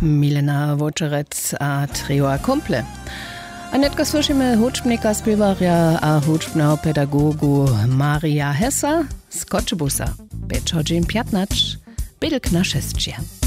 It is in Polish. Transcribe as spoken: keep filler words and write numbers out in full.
Milena Wočerec a trio a komple. A netka słyszymy huczbnika, spiewarja a huczbnego pedagogu Maria Hessa z Koczebusa. Pięć godzin piętnaście, bydlk na szestie.